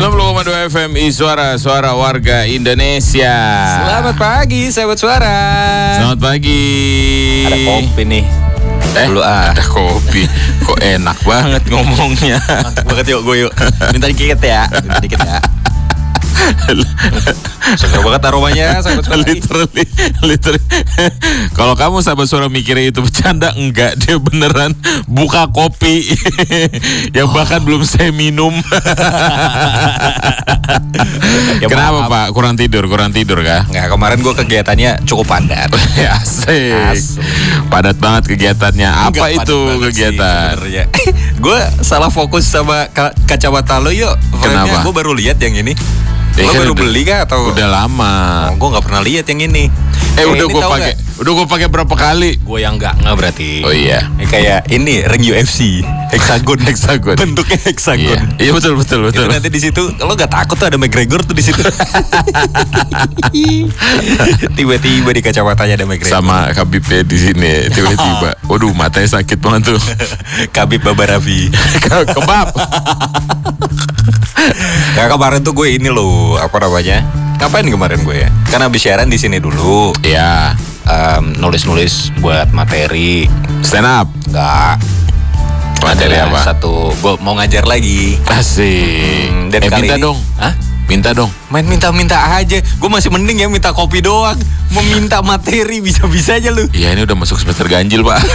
90,2 FM Suara warga Indonesia. Selamat pagi sahabat suara. Selamat pagi. Ada kopi nih. Ada kopi. Kok enak banget ngomongnya. Mantap banget yuk gue yuk. Minta dikit ya. Segar banget aromanya sahabat suara. Literally. Kalau kamu sahabat suara mikirnya itu bercanda, enggak, dia beneran buka kopi yang bahkan belum saya minum. Ya, kenapa Pak? Kurang tidur kah? Nggak, kemarin gue kegiatannya cukup padat. Asik. Padat banget kegiatannya. Apa itu kegiatan? Gue salah fokus sama kacamata lo yuk. Kenapa? Gue baru lihat yang ini. Lo kan baru beli kah atau? Udah lama. Gue nggak pernah lihat yang ini. Udah gue pakai berapa kali? Gue yang nggak berarti. Oh iya. Kayak ini ring UFC, heksagon. Bentuknya heksagon. Iya betul. Itu nanti di situ lo nggak takut tuh ada McGregor tuh di situ. Tiba-tiba di kacamatanya ada McGregor. Sama Khabibnya di sini tiba-tiba. Waduh, matanya sakit banget tuh. Khabib Babarafi. Kebab. Nah, kemarin tuh gue ini loh, apa namanya? Ngapain kemarin gue ya? Karena habis siaran di sini dulu. Iya. Nulis buat materi. Stand up. Enggak. Materi apa? Satu, gue mau ngajar lagi. Asik. Dan kali minta ini, dong. Hah? Minta dong. Main minta aja. Gue masih mending ya minta kopi doang. Meminta materi bisa-bisa aja lu. Iya, ini udah masuk semester ganjil, Pak.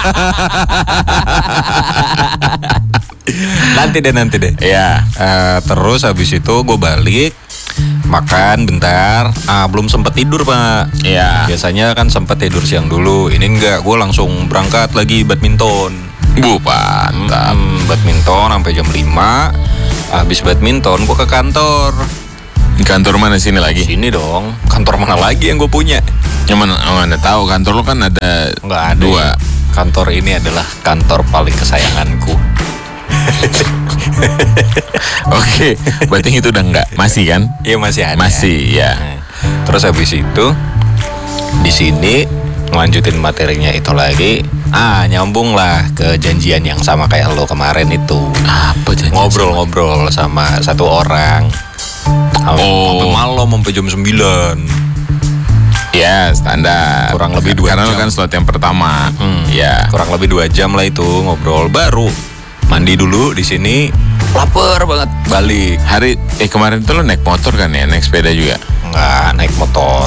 Nanti deh. Iya. Terus habis itu gue balik, makan bentar. Belum sempet tidur Pak. Iya. Biasanya kan sempet tidur siang dulu. Ini enggak, gue langsung berangkat lagi badminton. Mantap. Badminton sampai jam 5. Habis badminton gue ke kantor. Kantor mana sini lagi? Sini dong. Kantor mana lagi yang gue punya? Yang mana tahu, kantor lo kan ada Nggak ada. 2. Kantor ini adalah kantor paling kesayanganku. Oke, berarti itu udah enggak? Masih kan? Iya masih ada. Masih, ya. Terus habis itu di sini ngelanjutin materinya itu lagi. Nyambung lah ke janjian yang sama kayak lo kemarin itu. Apa janjian? Ngobrol-ngobrol sama satu orang. Sampai malam sampai jam 9. Ya, standar. Kurang lebih 2 Karena jam. lo kan slot yang pertama. Ya. Kurang lebih 2 jam lah itu ngobrol. Baru mandi dulu di sini. Lapar banget. Balik. Kemarin tuh lo naik motor kan ya? Naik sepeda juga? Enggak, naik motor.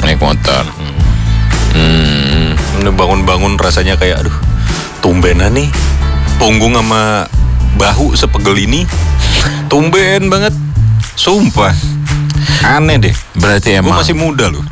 Bangun-bangun rasanya kayak aduh, tumbenan nih. Punggung sama bahu sepegel ini. Tumben banget. Sumpah. Aneh deh. Berarti Gue emang masih muda loh.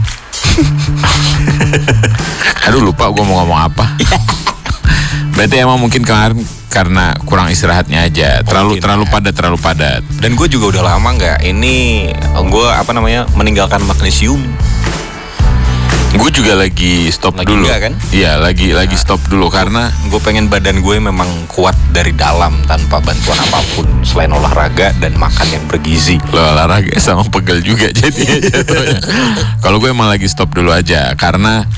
Aduh, lupa gue mau ngomong apa. Berarti emang mungkin kemarin karena kurang istirahatnya aja. Terlalu padat. Dan gue juga udah lama nggak. Ini gue meninggalkan magnesium. Gue juga lagi stop Lagi dulu. enggak kan? Iya, lagi stop dulu karena Gue pengen badan gue memang kuat dari dalam tanpa bantuan apapun selain olahraga dan makan yang bergizi. lo olahraga sama pegel juga jadinya jatuhnya. Kalau gue emang lagi stop dulu aja karena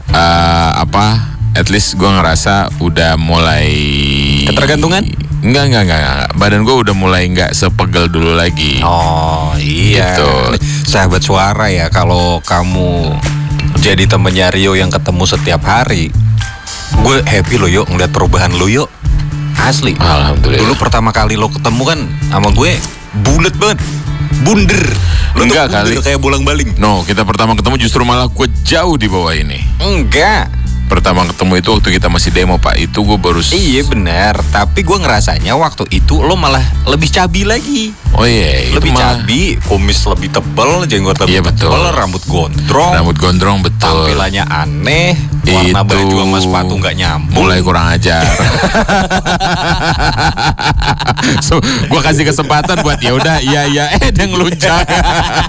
at least gue ngerasa udah mulai Ketergantungan? Enggak. Badan gue udah mulai nggak sepegel dulu lagi. Oh iya. Gitu. Sahabat suara ya, kalau kamu jadi temennya Rio yang ketemu setiap hari, gue happy lo yuk ngeliat perubahan lo yuk. Asli. Alhamdulillah. Dulu pertama kali lo ketemu kan sama gue bulet banget, bunder. Lo Enggak tuh bunder kali. kayak bolang-baling. No, kita pertama ketemu justru malah gue jauh di bawah ini. Enggak. Pertama ketemu itu waktu kita masih demo, Pak. Itu gue baru Iya benar. Tapi gue ngerasanya waktu itu lo malah lebih cabi lagi. Oh iya, itu Lebih malah cabi, kumis lebih tebel, jenggot lebih Iya, betul. tebel, rambut gondrong. rambut gondrong, betul. Tampilannya aneh, warna Itu baju sama sepatu nggak nyambung. mulai kurang ajar. So, gue kasih kesempatan buat ya udah, iya, dia ngelunjak.